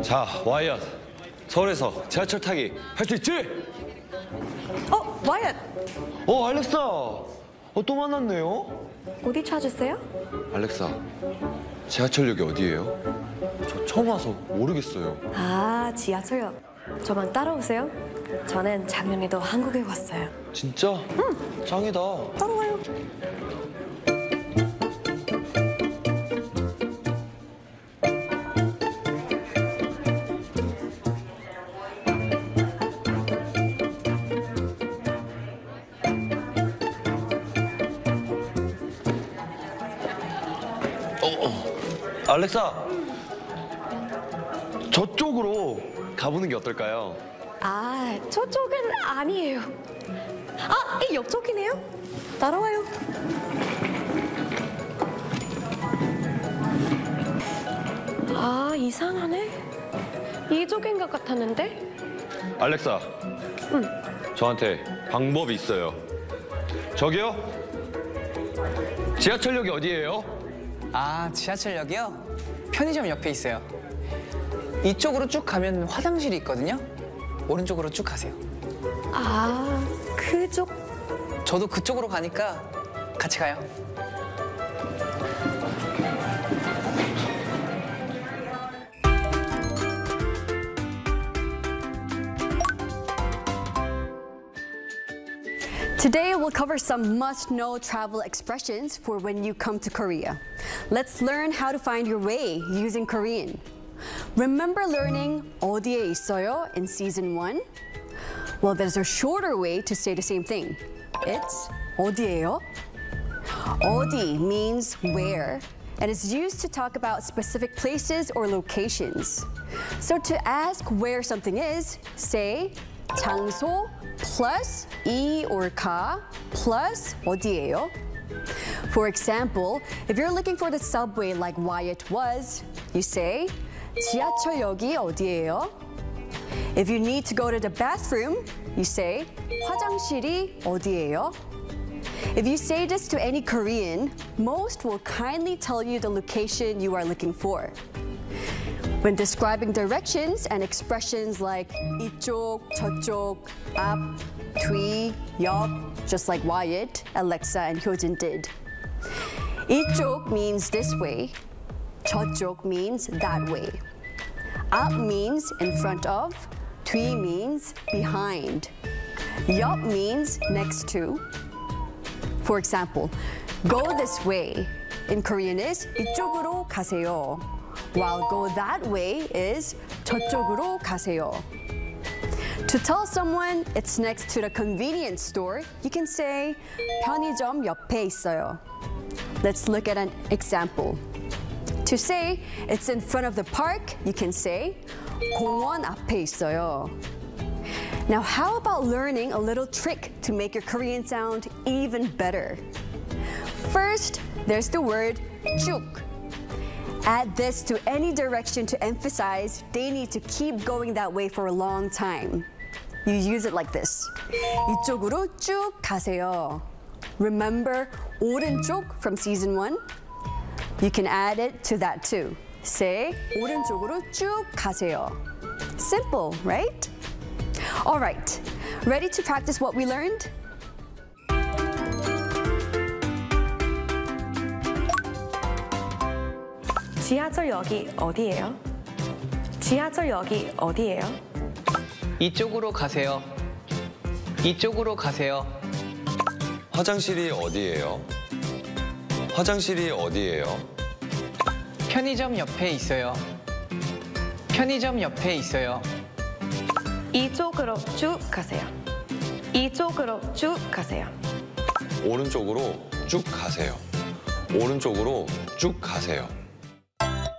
자, 와이엇. 서울에서 지하철 타기 할 수 있지? 와이엇! 알렉사. 또 만났네요. 어디 찾으세요? 알렉사, 지하철역이 어디예요? 저 처음 와서 모르겠어요. 아, 지하철역. 저만 따라오세요. 저는 작년에도 한국에 왔어요. 진짜? 짱이다. 따라와요. 알렉사, 저쪽으로 가보는 게 어떨까요? 아, 저쪽은 아니에요. 아, 이 옆쪽이네요. 따라와요. 아, 이상하네. 이쪽인 것 같았는데? 알렉사, 저한테 방법이 있어요. 저기요? 지하철역이 어디예요? 아, 지하철역이요? 편의점 옆에 있어요. 이쪽으로 쭉 가면 화장실이 있거든요. 오른쪽으로 쭉 가세요. 아, 그쪽. 저도 그쪽으로 가니까 같이 가요. Today we'll cover some must-know travel expressions for when you come to Korea. Let's learn how to find your way using Korean. Remember learning 어디에 있어요 in season 1? Well, there's a shorter way to say the same thing. It's 어디예요? 어디 means where, and is used to talk about specific places or locations. So to ask where something is, say 장소 plus 이 or 가 plus 어디예요? For example, if you're looking for the subway like Wyatt was, you say 지하철역이 어디예요? If you need to go to the bathroom, you say 화장실이 어디예요? If you say this to any Korean, most will kindly tell you the location you are looking for. When describing directions and expressions like 이쪽, 저쪽, 앞, 뒤, 옆, just like Wyatt, Alexa, and Hyojin did. 이쪽 means this way. 저쪽 means that way. 앞 means in front of. 뒤 means behind. 옆 means next to. For example, go this way in Korean is 이쪽으로 가세요. While go that way is 저쪽으로 가세요. To tell someone it's next to the convenience store, you can say 편의점 옆에 있어요. Let's look at an example. To say it's in front of the park, you can say 공원 앞에 있어요. Now, how about learning a little trick to make your Korean sound even better? First, there's the word 쭉. Add this to any direction to emphasize they need to keep going that way for a long time. You use it like this. 이쪽으로 쭉 가세요. Remember 오른쪽 from season 1? You can add it to that too. Say 오른쪽으로 쭉 가세요. Simple, right? All right, ready to practice what we learned? 지하철역이 어디예요? 지하철역이 어디예요? 이쪽으로 가세요. 이쪽으로 가세요. 화장실이 어디예요? 화장실이 어디예요? 편의점 옆에 있어요. 편의점 옆에 있어요. 이쪽으로 쭉 가세요. 이쪽으로 쭉 가세요. 오른쪽으로 쭉 가세요. 오른쪽으로 쭉 가세요.